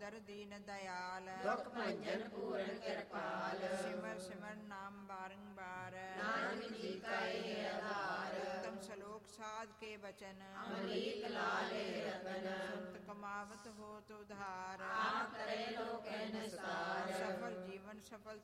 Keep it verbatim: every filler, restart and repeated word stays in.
ਉਦਰ ਦੀਨ ਦਇਆਲ, ਦੁਖ ਭੰਜਨ ਪੂਰਨ ਕਿਰਪਾਲ, ਸਿਮਰ ਸਿਮਰ ਨਾਮ ਬਾਰੰਬਾਰ, ਨਾਨਕ ਜੀ ਕਾ ਇਹ ਆਧਾਰ, ਉੱਤਮ ਸਲੋਕ ਸਾਧ ਕੇ ਬਚਨ, ਅਮਰੀਕ ਲਾਲੇ ਰਤਨ, ਸੁਨਤ ਕਮਾਵਤ ਹੋਤ ਉਧਾਰ, ਆਪ ਕਰੇ ਲੋਕੈ ਨਿਸਤਾਰ, ਸਫਲ ਜੀਵਨ ਸਫਲ